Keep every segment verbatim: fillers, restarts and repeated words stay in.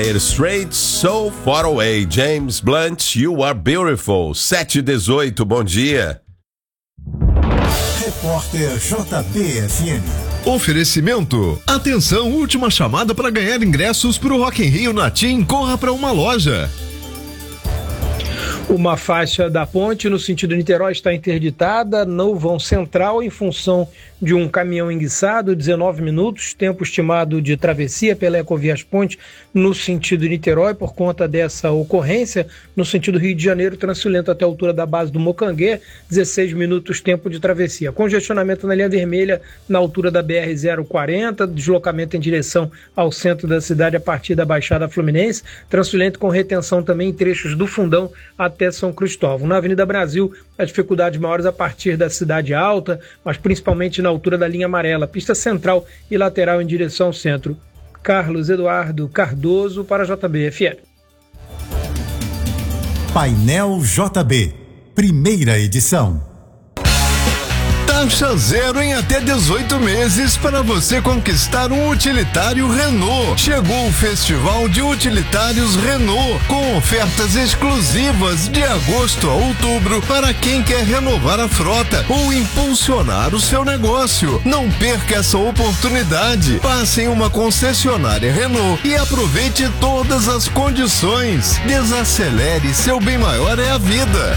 Dire Straits, So Far Away. James Blunt, You Are Beautiful. sete e dezoito, bom dia. Repórter J B F M. Oferecimento. Atenção, última chamada para ganhar ingressos para o Rock in Rio na TIM. Corra para uma loja. Uma faixa da ponte no sentido Niterói está interditada no vão central em função de um caminhão enguiçado, dezenove minutos, tempo estimado de travessia pela Ecovias Ponte no sentido Niterói. Por conta dessa ocorrência, no sentido Rio de Janeiro, Transilento até a altura da base do Mocanguê, dezesseis minutos, tempo de travessia. Congestionamento na linha vermelha na altura da B R zero quarenta, deslocamento em direção ao centro da cidade a partir da Baixada Fluminense, Transilento com retenção também em trechos do Fundão até São Cristóvão. Na Avenida Brasil, as dificuldades maiores a partir da Cidade Alta, mas principalmente na altura da linha amarela, pista central e lateral em direção ao centro. Carlos Eduardo Cardoso para J B F M. Painel J B, primeira edição. Taxa zero em até dezoito meses para você conquistar um utilitário Renault. Chegou o Festival de Utilitários Renault, com ofertas exclusivas de agosto a outubro para quem quer renovar a frota ou impulsionar o seu negócio. Não perca essa oportunidade. Passe em uma concessionária Renault e aproveite todas as condições. Desacelere, seu bem maior é a vida.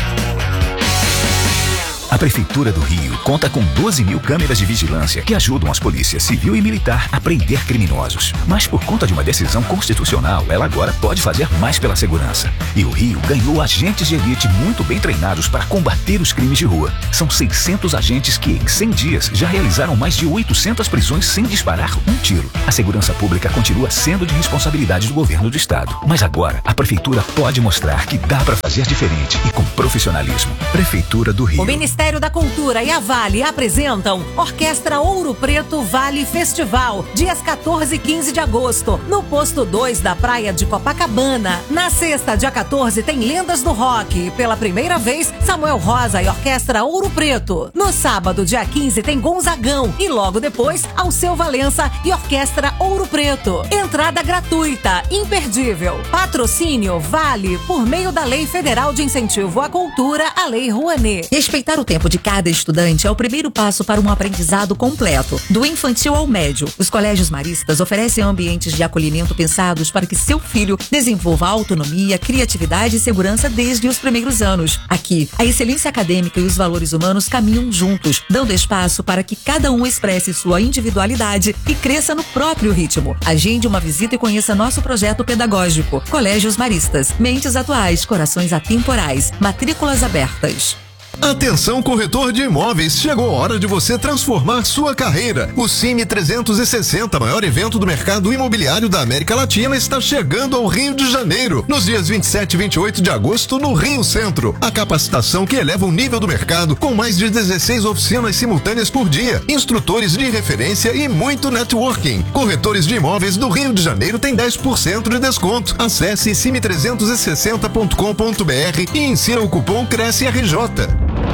A Prefeitura do Rio conta com doze mil câmeras de vigilância que ajudam as polícias civil e militar a prender criminosos. Mas por conta de uma decisão constitucional, ela agora pode fazer mais pela segurança. E o Rio ganhou agentes de elite muito bem treinados para combater os crimes de rua. São seiscentos agentes que, em cem dias, já realizaram mais de oitocentas prisões sem disparar um tiro. A segurança pública continua sendo de responsabilidade do governo do estado. Mas agora, a Prefeitura pode mostrar que dá para fazer diferente e com profissionalismo. Prefeitura do Rio. O Ministério da Cultura e a Vale apresentam Orquestra Ouro Preto Vale Festival, dias quatorze e quinze de agosto, no posto dois da Praia de Copacabana. Na sexta, dia quatorze, tem Lendas do Rock. Pela primeira vez, Samuel Rosa e Orquestra Ouro Preto. No sábado, dia quinze, tem Gonzagão. E logo depois, Alceu Valença e Orquestra Ouro Preto. Entrada gratuita, imperdível. Patrocínio Vale, por meio da Lei Federal de Incentivo à Cultura, a Lei Rouanet. Respeitar o tempo de cada estudante é o primeiro passo para um aprendizado completo, do infantil ao médio. Os colégios maristas oferecem ambientes de acolhimento pensados para que seu filho desenvolva autonomia, criatividade e segurança desde os primeiros anos. Aqui, a excelência acadêmica e os valores humanos caminham juntos, dando espaço para que cada um expresse sua individualidade e cresça no próprio ritmo. Agende uma visita e conheça nosso projeto pedagógico. Colégios Maristas, mentes atuais, corações atemporais, matrículas abertas. Atenção, corretor de imóveis, chegou a hora de você transformar sua carreira. O Cime trezentos e sessenta, maior evento do mercado imobiliário da América Latina, está chegando ao Rio de Janeiro, nos dias vinte e sete e vinte e oito de agosto, no Rio Centro. A capacitação que eleva o nível do mercado, com mais de dezesseis oficinas simultâneas por dia, instrutores de referência e muito networking. Corretores de imóveis do Rio de Janeiro têm dez por cento de desconto. Acesse cime trezentos e sessenta ponto com ponto br e insira o cupom Cresce R J.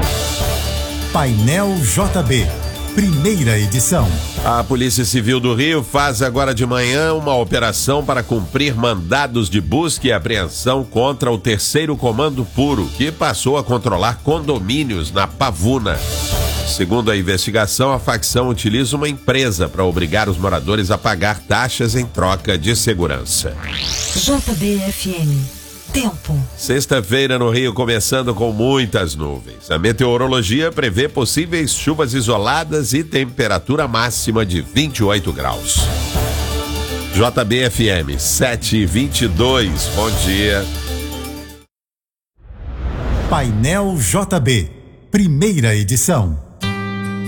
Painel J B, primeira edição. A Polícia Civil do Rio faz agora de manhã uma operação para cumprir mandados de busca e apreensão contra o terceiro Comando Puro, que passou a controlar condomínios na Pavuna. Segundo a investigação, a facção utiliza uma empresa para obrigar os moradores a pagar taxas em troca de segurança. J B F M. Tempo. Sexta-feira no Rio começando com muitas nuvens. A meteorologia prevê possíveis chuvas isoladas e temperatura máxima de vinte e oito graus. J B F M sete e vinte e dois. Bom dia. Painel J B, primeira edição.